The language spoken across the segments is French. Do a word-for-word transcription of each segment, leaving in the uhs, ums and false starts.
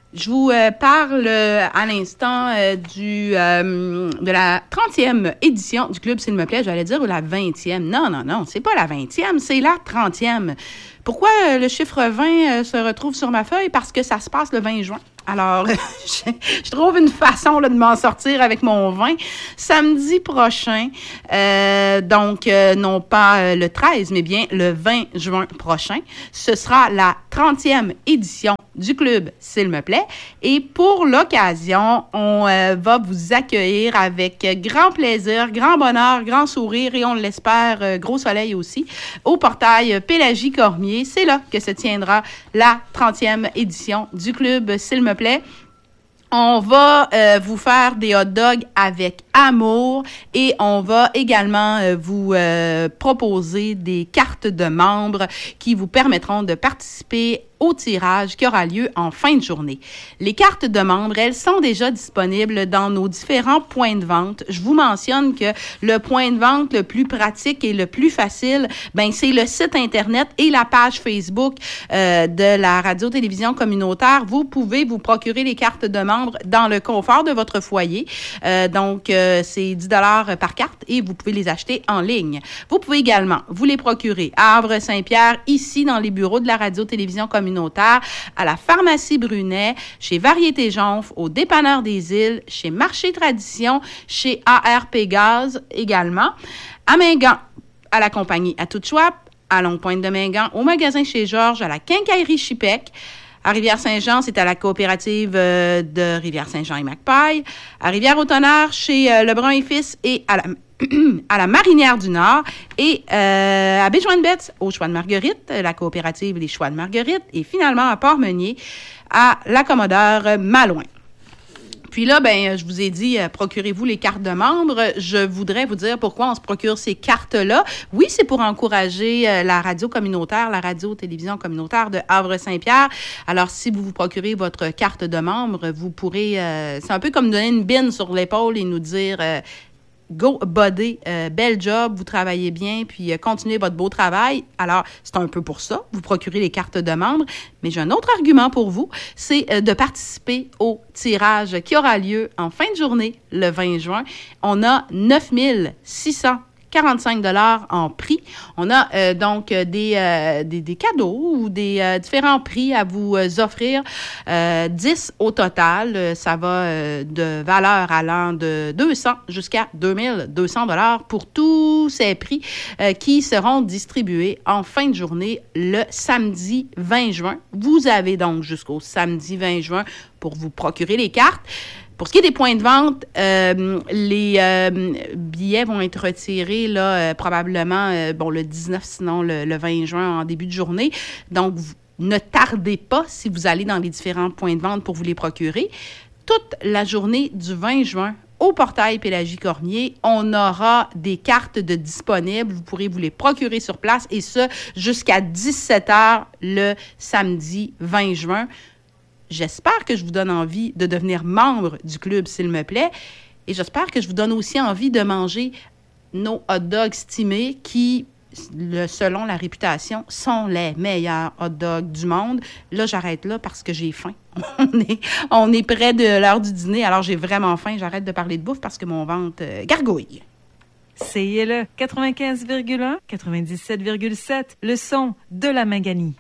Je vous euh, parle euh, à l'instant euh, du euh, de la trentième édition du Club S'il me plaît. J'allais dire ou la vingtième. Non, non, non, c'est pas la vingtième, c'est la trentième. Pourquoi euh, le chiffre vingt euh, se retrouve sur ma feuille? Parce que ça se passe le vingt juin. Alors, je, je trouve une façon là, de m'en sortir avec mon vin. Samedi prochain, euh, donc euh, non pas euh, le treize, mais bien le vingt juin prochain, ce sera la trentième édition du Club S'il me plaît. Et pour l'occasion, on euh, va vous accueillir avec grand plaisir, grand bonheur, grand sourire et on l'espère, euh, gros soleil aussi, au portail Pélagie Cormier. C'est là que se tiendra la trentième édition du Club S'il me plaît. On va euh, vous faire des hot dogs avec amour et on va également euh, vous euh, proposer des cartes de membres qui vous permettront de participer au tirage qui aura lieu en fin de journée. Les cartes de membres, elles sont déjà disponibles dans nos différents points de vente. Je vous mentionne que le point de vente le plus pratique et le plus facile, ben c'est le site Internet et la page Facebook euh, de la radio-télévision communautaire. Vous pouvez vous procurer les cartes de membres dans le confort de votre foyer. Euh, donc, euh, c'est dix dollars par carte et vous pouvez les acheter en ligne. Vous pouvez également vous les procurer à Havre-Saint-Pierre, ici dans les bureaux de la radio-télévision communautaire, à la pharmacie Brunet, chez Variété Jonf, au Dépanneur des Îles, chez Marché Tradition, chez A R P Gaz également, à Mingan, à la compagnie À Toute Choix, à Longue-Pointe de Mingan, au magasin chez Georges, à la quincaillerie Chipec. À Rivière-Saint-Jean, c'est à la coopérative euh, de Rivière-Saint-Jean et Macpaille. À Rivière-au-Tonnerre, chez euh, Lebrun et Fils et à la, à la Marinière du Nord. Et euh, à Béjoin-de-Betz, au Choix de Marguerite, la coopérative Les Choix de Marguerite. Et finalement, à Port-Meunier, à l'accommodeur Malouin. Puis là, ben, je vous ai dit, euh, procurez-vous les cartes de membres. Je voudrais vous dire pourquoi on se procure ces cartes-là. Oui, c'est pour encourager euh, la radio communautaire, la radio-télévision communautaire de Havre-Saint-Pierre. Alors, si vous vous procurez votre carte de membre, vous pourrez... Euh, c'est un peu comme donner une bine sur l'épaule et nous dire... Euh, Go body, euh, bel job, vous travaillez bien, puis euh, continuez votre beau travail. Alors, c'est un peu pour ça, vous procurez les cartes de membres. Mais j'ai un autre argument pour vous, c'est euh, de participer au tirage qui aura lieu en fin de journée, le vingt juin. On a neuf mille six cents quarante-cinq dollars en prix. On a euh, donc euh, des, euh, des, des cadeaux ou des euh, différents prix à vous euh, offrir. Euh, dix au total. Euh, ça va euh, de valeur allant de deux cents jusqu'à deux mille deux cents dollars pour tous ces prix euh, qui seront distribués en fin de journée le samedi vingt juin. Vous avez donc jusqu'au samedi vingt juin pour vous procurer les cartes. Pour ce qui est des points de vente, euh, les euh, billets vont être retirés là, euh, probablement euh, bon, le dix-neuf, sinon le, le vingt juin en début de journée. Donc, vous, ne tardez pas si vous allez dans les différents points de vente pour vous les procurer. Toute la journée du vingt juin, au portail Pélagie Cormier, on aura des cartes de disponibles. Vous pourrez vous les procurer sur place et ce, jusqu'à dix-sept heures le samedi vingt juin. J'espère que je vous donne envie de devenir membre du Club S'il me plaît. Et j'espère que je vous donne aussi envie de manger nos hot dogs stimés qui, le, selon la réputation, sont les meilleurs hot dogs du monde. Là, j'arrête là parce que j'ai faim. On est, on est près de l'heure du dîner, alors j'ai vraiment faim. J'arrête de parler de bouffe parce que mon ventre euh, gargouille. C I L E quatre-vingt-quinze virgule un, quatre-vingt-dix-sept virgule sept, le son de la Manganie.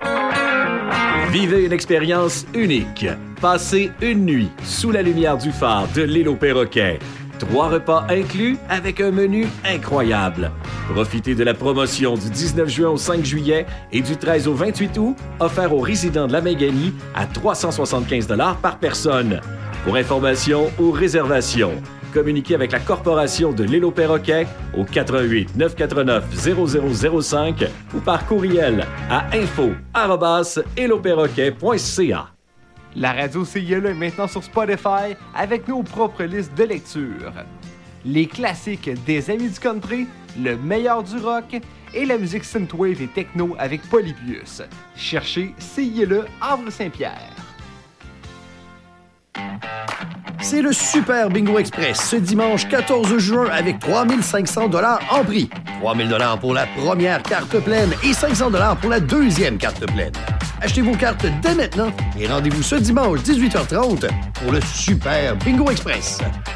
Vivez une expérience unique. Passez une nuit sous la lumière du phare de l'île aux Perroquets. Trois repas inclus avec un menu incroyable. Profitez de la promotion du dix-neuf juin au cinq juillet et du treize au vingt-huit août, offert aux résidents de la Manganie à trois cent soixante-quinze dollars par personne. Pour information ou réservation, communiquez avec la Corporation de l'île aux Perroquets au quatre un huit neuf quatre neuf zéro zéro zéro cinq ou par courriel à info arobase île aux perroquets point c a. La radio C I L E est maintenant sur Spotify avec nos propres listes de lecture. Les classiques des amis du country, le meilleur du rock et la musique synthwave et techno avec Polybius. Cherchez C I L E Havre-Saint-Pierre. C'est le Super Bingo Express ce dimanche quatorze juin avec trois mille cinq cents dollars en prix. trois mille dollars pour la première carte pleine et cinq cents dollars pour la deuxième carte pleine. Achetez vos cartes dès maintenant et rendez-vous ce dimanche dix-huit heures trente pour le Super Bingo Express.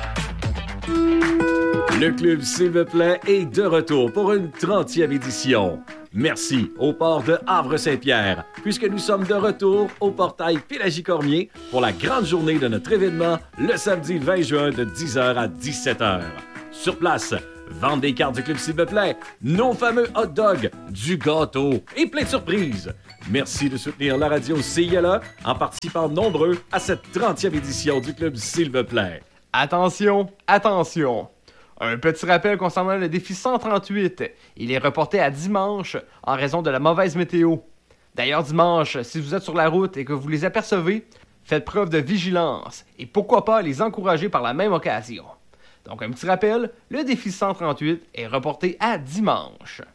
Le Club S'il vous plaît est de retour pour une trentième édition. Merci au port de Havre-Saint-Pierre, puisque nous sommes de retour au portail Pélagie-Cormier pour la grande journée de notre événement le samedi vingt juin de dix heures à dix-sept heures. Sur place, vente des cartes du Club S'il vous plaît, nos fameux hot dogs, du gâteau et plein de surprises. Merci de soutenir la radio C I L A en participant nombreux à cette trentième édition du Club S'il vous plaît. Attention, attention! Un petit rappel concernant le défi cent trente-huit. Il est reporté à dimanche en raison de la mauvaise météo. D'ailleurs, dimanche, si vous êtes sur la route et que vous les apercevez, faites preuve de vigilance et pourquoi pas les encourager par la même occasion. Donc, un petit rappel, le défi cent trente-huit est reporté à dimanche.